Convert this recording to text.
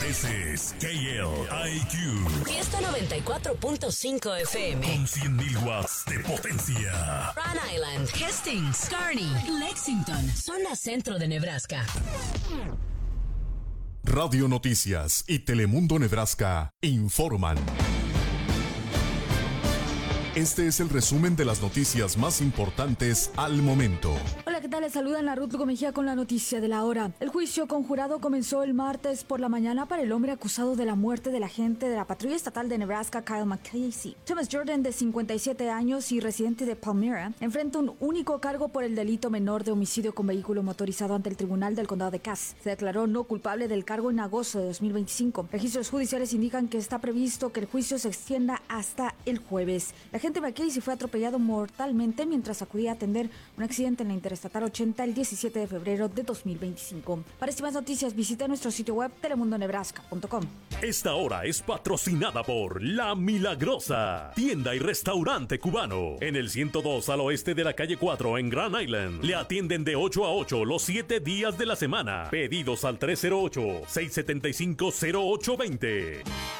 Ese es KLIQ. Fiesta 94.5 FM. Con 100.000 watts de potencia. Rhode Island, Hastings, Kearney, Lexington, zona centro de Nebraska. Radio Noticias y Telemundo Nebraska informan. Este es el resumen de las noticias más importantes al momento. Hola, ¿qué tal? Les saluda Ana Ruth Lugo Mejía con la noticia de la hora. El juicio conjurado comenzó el martes por la mañana para el hombre acusado de la muerte del agente de la Patrulla Estatal de Nebraska, Kyle McCasey. Thomas Jordan, de 57 años y residente de Palmyra, enfrenta un único cargo por el delito menor de homicidio con vehículo motorizado ante el Tribunal del Condado de Cass. Se declaró no culpable del cargo en agosto de 2025. Registros judiciales indican que está previsto que el juicio se extienda hasta el jueves. La agente McCasey fue atropellado mortalmente mientras acudía a atender un accidente en la Interestatal 80 el 17 de febrero de 2025. Para más noticias, visita nuestro sitio web telemundonebraska.com. Esta hora es patrocinada por La Milagrosa, tienda y restaurante cubano. En el 102 al oeste de la calle 4 en Grand Island. Le atienden de 8 a 8 los 7 días de la semana. Pedidos al 308-675-0820.